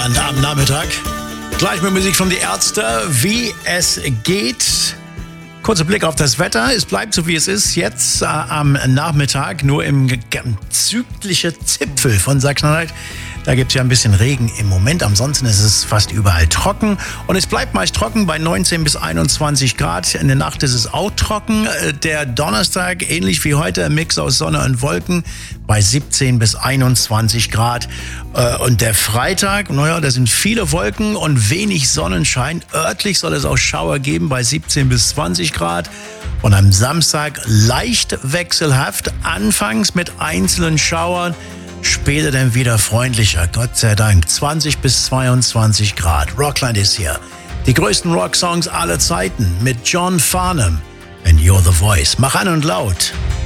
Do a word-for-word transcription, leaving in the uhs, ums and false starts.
Rockland am Nachmittag. Gleich mit Musik von Die Ärzte, wie es geht. Kurzer Blick auf das Wetter. Es bleibt so, wie es ist. Jetzt äh, am Nachmittag, nur im südlichen Zipfel von Sachsen-Anhalt. Da gibt es ja ein bisschen Regen im Moment. Ansonsten ist es fast überall trocken. Und es bleibt meist trocken bei neunzehn bis einundzwanzig Grad. In der Nacht ist es auch trocken. Der Donnerstag, ähnlich wie heute, ein Mix aus Sonne und Wolken bei siebzehn bis einundzwanzig Grad. Und der Freitag, naja, da sind viele Wolken und wenig Sonnenschein. Örtlich soll es auch Schauer geben bei siebzehn bis zwanzig Grad. Und am Samstag leicht wechselhaft, anfangs mit einzelnen Schauern. Später dann wieder freundlicher, Gott sei Dank. zwanzig bis zweiundzwanzig Grad. Rockland ist hier. Die größten Rocksongs aller Zeiten mit John Farnham. And You're the Voice. Mach an und laut.